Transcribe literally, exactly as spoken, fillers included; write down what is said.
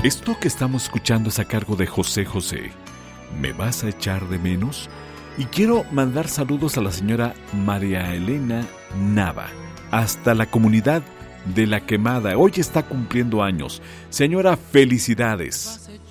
Esto que estamos escuchando es a cargo de José José. ¿Me vas a echar de menos? Y quiero mandar saludos a la señora María Elena Nava, hasta la comunidad de La Quemada. Hoy está cumpliendo años. Señora, felicidades.